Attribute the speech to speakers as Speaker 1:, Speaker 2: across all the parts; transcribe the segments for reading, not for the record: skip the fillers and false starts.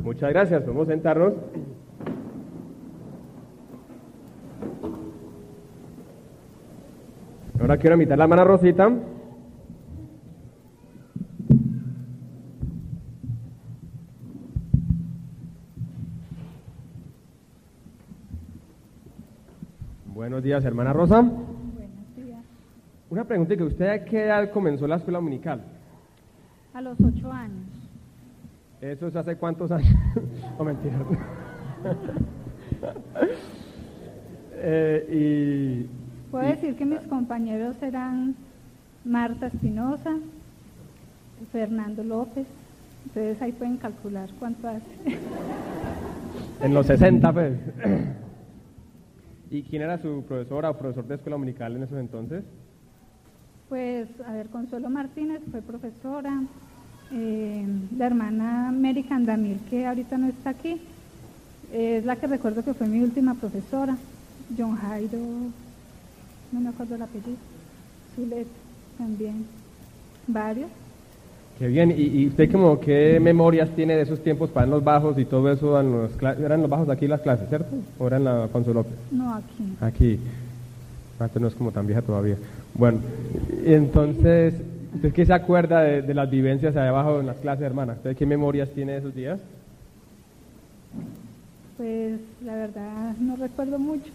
Speaker 1: Muchas gracias, vamos a sentarnos. Ahora quiero invitar a la hermana Rosita. Buenos días, hermana Rosa.
Speaker 2: Buenos días.
Speaker 1: Una pregunta, que usted a qué edad comenzó la escuela dominical.
Speaker 2: A los 8 años.
Speaker 1: ¿Eso es hace cuántos años? No, mentira.
Speaker 2: Puedo decir que mis compañeros eran Marta Espinosa, Fernando López. Ustedes ahí pueden calcular cuánto hace.
Speaker 1: En los 60, pues. ¿Y quién era su profesora o profesor de escuela dominical en esos entonces?
Speaker 2: Pues, a ver, Consuelo Martínez fue profesora. La hermana Mary Candamil, que ahorita no está aquí, es la que recuerdo que fue mi última profesora. John Jairo, no me acuerdo el apellido. Zulet también. Varios.
Speaker 1: Qué bien. ¿Y usted como qué memorias tiene de esos tiempos para en los bajos y todo eso? ¿Eran los bajos de aquí las clases, cierto? ¿O eran la Consuelo López?
Speaker 2: No, aquí.
Speaker 1: Aquí. Antes no es como tan vieja todavía. Bueno, entonces, ¿usted qué se acuerda de las vivencias allá abajo en las clases, hermana? ¿Usted qué memorias tiene de esos días?
Speaker 2: Pues la verdad no recuerdo mucho.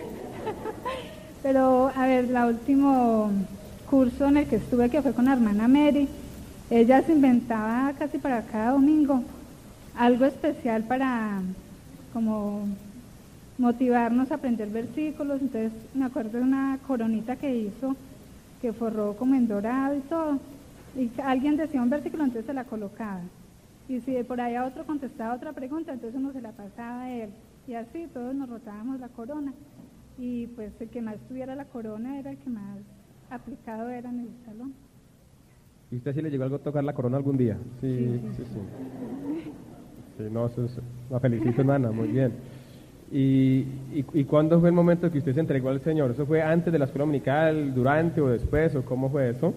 Speaker 2: Pero a ver, el último curso en el que estuve, que fue con la hermana Mary, ella se inventaba casi para cada domingo algo especial para como motivarnos a aprender versículos. Entonces me acuerdo de una coronita que hizo, que forró como en dorado y todo, y alguien decía un versículo, entonces se la colocaba, y si por ahí a otro contestaba otra pregunta, entonces uno se la pasaba a él, y así todos nos rotábamos la corona, y pues el que más tuviera la corona era el que más aplicado era en el salón.
Speaker 1: ¿Y usted sí le llegó algo a tocar la corona algún día? Sí. Sí, no, eso es, la felicito, hermana, muy bien. ¿Y cuándo fue el momento que usted se entregó al Señor? ¿Eso fue antes de la escuela dominical, durante o después, o cómo fue eso?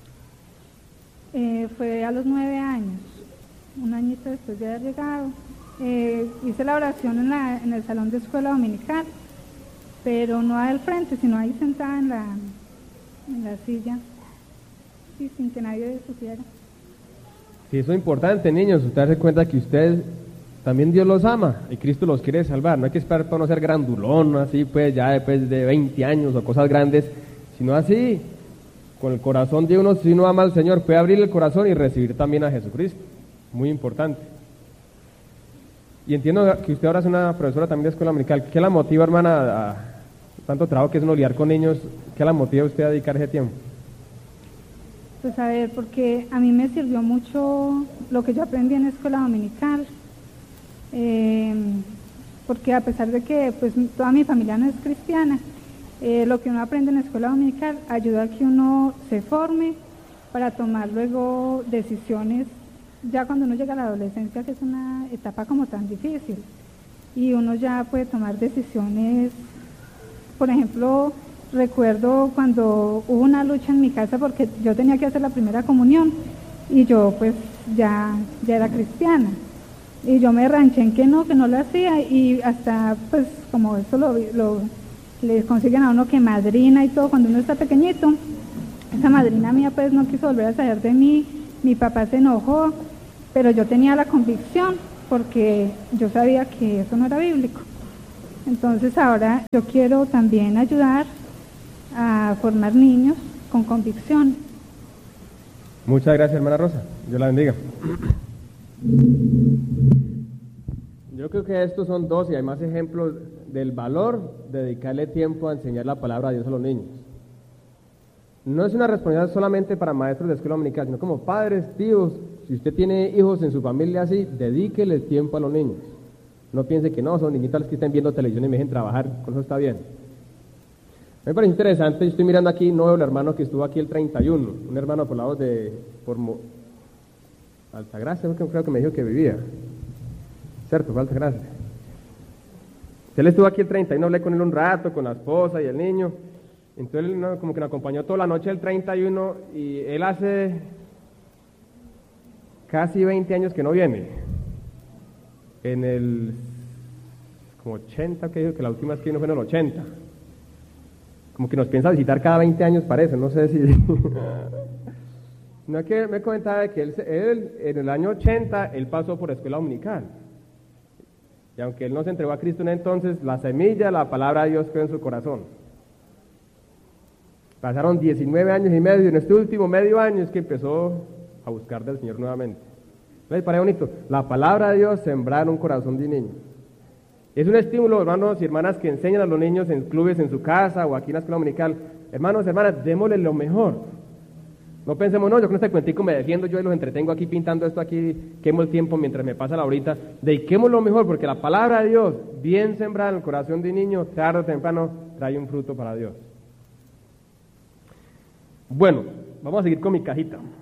Speaker 2: Fue a los 9 años, un añito después de haber llegado. Hice la oración en el salón de escuela dominical, pero no al frente, sino ahí sentada en la silla, sí, sin que nadie supiera.
Speaker 1: Sí, eso es importante, niños, usted se cuenta que ustedes también Dios los ama y Cristo los quiere salvar. No hay que esperar para no ser grandulón, así pues ya después de 20 años o cosas grandes, sino así, con el corazón de uno, si uno ama al Señor, puede abrir el corazón y recibir también a Jesucristo. Muy importante. Y entiendo que usted ahora es una profesora también de escuela dominical. ¿Qué la motiva, hermana, a tanto trabajo que es uno lidiar con niños? ¿Qué la motiva a usted a dedicar ese tiempo?
Speaker 2: Pues a ver, porque a mí me sirvió mucho lo que yo aprendí en escuela dominical, porque a pesar de que pues toda mi familia no es cristiana, lo que uno aprende en escuela dominical ayuda a que uno se forme para tomar luego decisiones ya cuando uno llega a la adolescencia, que es una etapa como tan difícil, y uno ya puede tomar decisiones. Por ejemplo, recuerdo cuando hubo una lucha en mi casa porque yo tenía que hacer la primera comunión y yo pues ya era cristiana y yo me ranché en que no lo hacía, y hasta pues como esto le consiguen a uno que madrina y todo cuando uno está pequeñito. Esa madrina mía pues no quiso volver a saber de mí, mi papá se enojó, pero yo tenía la convicción porque yo sabía que eso no era bíblico. Entonces ahora yo quiero también ayudar a formar niños con convicción.
Speaker 1: Muchas gracias, hermana Rosa. Dios la bendiga. Yo creo que estos son dos y hay más ejemplos del valor de dedicarle tiempo a enseñar la palabra de Dios a los niños. No es una responsabilidad solamente para maestros de escuela dominical, sino como padres, tíos. Si usted tiene hijos en su familia así, dedíquele tiempo a los niños. No piense que no, son niñitos que estén viendo televisión y me dejen trabajar, con eso está bien. Me parece interesante, yo estoy mirando aquí, no veo el hermano que estuvo aquí el 31, un hermano por lados por Altagracia, creo que me dijo que vivía. Cierto, fue Altagracia. Él estuvo aquí el 31, hablé con él un rato, con la esposa y el niño. Entonces él como que nos acompañó toda la noche del 31 y él hace casi 20 años que no viene. en el como 80, que dijo que la última vez que vino fue en el 80. Como que nos piensa visitar cada 20 años, parece, no sé si... No es que me comentaba que él en el año 80, él pasó por escuela dominical. Y aunque él no se entregó a Cristo en entonces, la semilla, la palabra de Dios quedó en su corazón. Pasaron 19 años y medio, y en este último medio año es que empezó a buscar del Señor nuevamente. ¿Les parece bonito? La palabra de Dios sembrada en un corazón de un niño. Es un estímulo, hermanos y hermanas, que enseñan a los niños en clubes, en su casa o aquí en la escuela dominical. Hermanos, hermanas, démosle lo mejor. No pensemos, no, yo con este cuentico me defiendo yo y los entretengo aquí pintando esto aquí, quemo el tiempo mientras me pasa la horita. Dediquemos lo mejor, porque la palabra de Dios, bien sembrada en el corazón de un niño, tarde o temprano, trae un fruto para Dios. Bueno, vamos a seguir con mi cajita.